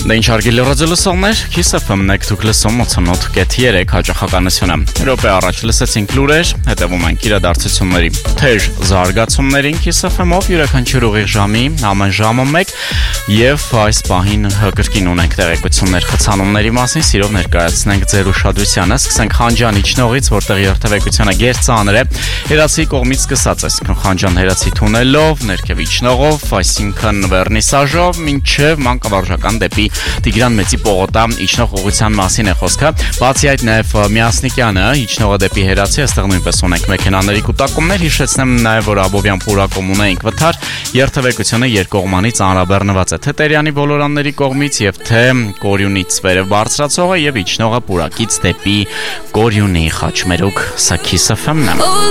Դա ինչ արգելի ռադիոլսողներ, Kiss FM-ն եք դուք լսում 88.3 հաճախականությունը։ Րոպե առաջ լսեցինք լուրեր, հետևում ենք իրադարձությունների թեժ զարգացումներին Kiss FM-ով յուրաքանչյուր ուղիղ ժամի ամեն ժամը 1 եւ այս պահին կրկին ունենք տեղեկություններ խցանումների մասին, սիրով ներկայացնենք ձեր ուշադրությանը։ Սկսենք Խանջան իջնողից, որտեղ երթևեկությունը գերծանր է։ Հերացի կողմից սկսած է Խանջան հերացի թունելով, ներքև իջնողով, այսինքն վերնիսաժով, մինչև մանկավարժական դեպի Տիգրան Մեծի պողոտա իջնող ուղղության մասին է խոսքը։ Բացի այդ նաև Միասնիկյանը իջնողը դեպի հերացի, այստեղ նույնպես ունենք մեքենաների կուտակումներ։ Հիշեցնեմ նաև, որ Աբովյան Փուրա կոմունայինք վթար երթևեկությունը երկկողմանի ծանրաբեռնված է թե Տերյանի բոլորանների կողմից եւ թե Կորյունից վերև բարձրացողը եւ իջնողը Փուրակից դեպի Կորյունի Խաչմերուկ Kiss FM-ն։